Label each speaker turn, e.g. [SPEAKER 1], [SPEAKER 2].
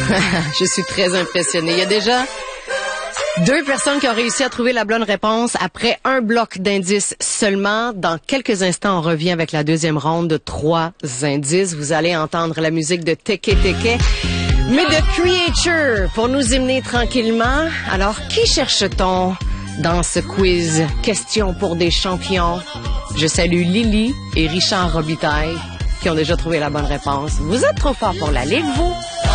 [SPEAKER 1] Je suis très impressionnée. Il y a déjà 2 personnes qui ont réussi à trouver la bonne réponse après un bloc d'indices seulement. Dans quelques instants, on revient avec la deuxième ronde de 3 indices. Vous allez entendre la musique de Teke Teke, mais de Creature pour nous emmener tranquillement. Alors, qui cherche-t-on dans ce quiz? Question pour des champions. Je salue Lily et Richard Robitaille qui ont déjà trouvé la bonne réponse. Vous êtes trop fort pour la Ligue, vous?